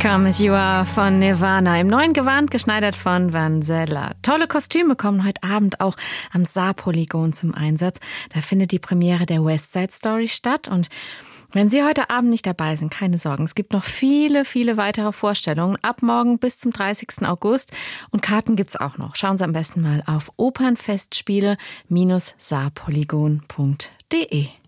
Come As You Are von Nirvana, im neuen Gewand geschneidert von Vanzella. Tolle Kostüme kommen heute Abend auch am Saarpolygon zum Einsatz. Da findet die Premiere der West Side Story statt und wenn Sie heute Abend nicht dabei sind, keine Sorgen. Es gibt noch viele, viele weitere Vorstellungen ab morgen bis zum 30. August und Karten gibt's auch noch. Schauen Sie am besten mal auf opernfestspiele-saarpolygon.de.